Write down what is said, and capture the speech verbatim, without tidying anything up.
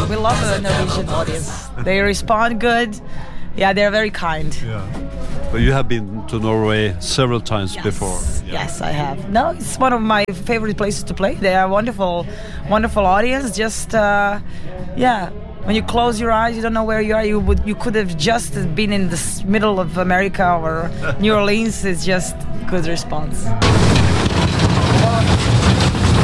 love we love the Norwegian audience. They respond good. Yeah, they're very kind. Yeah. But you have been to Norway several times Yes. before. Yeah. Yes, I have. No, it's one of my favorite places to play. They are wonderful, wonderful audience. Just, uh, yeah. When you close your eyes, you don't know where you are. You would, you could have just been in the s- middle of America or New Orleans. It's just good response.